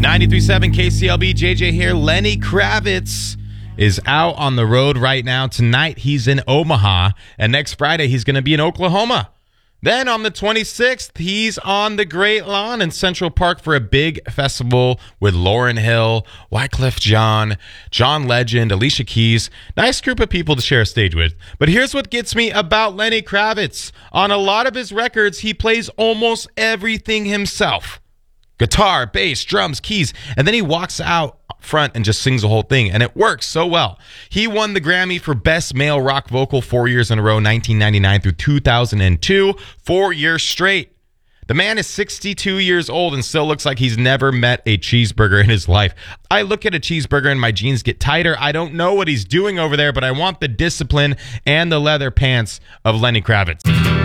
93.7 KCLB, JJ here. Lenny Kravitz is out on the road right now. Tonight, he's in Omaha, and next Friday, he's going to be in Oklahoma. Then on the 26th, he's on the Great Lawn in Central Park for a big festival with Lauryn Hill, Wyclef Jean, John Legend, Alicia Keys. Nice group of people to share a stage with. But here's what gets me about Lenny Kravitz. On a lot of his records, he plays almost everything himself. Guitar, bass, drums, keys, and then he walks out front and just sings the whole thing, and it works so well. He won the Grammy for Best Male Rock Vocal 4 years in a row, 1999 through 2002, 4 years straight. The man is 62 years old and still looks like he's never met a cheeseburger in his life. I look at a cheeseburger and my jeans get tighter. I don't know what he's doing over there, but I want the discipline and the leather pants of Lenny Kravitz.